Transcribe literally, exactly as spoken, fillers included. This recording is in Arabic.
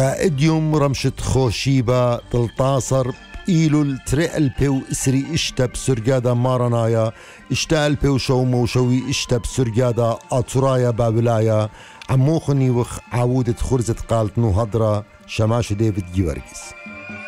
قائديوم رمشت خوشيبا تلطاصر إيلو الترقل بيو إسري إشتب سرقادة مارنايا إشتال بيو شومو شوي إشتب سرقادة أطرايا بابلايا عموخني وخ عودة خرزة قالت نو هضرة شماش ديفيد جيورجيس.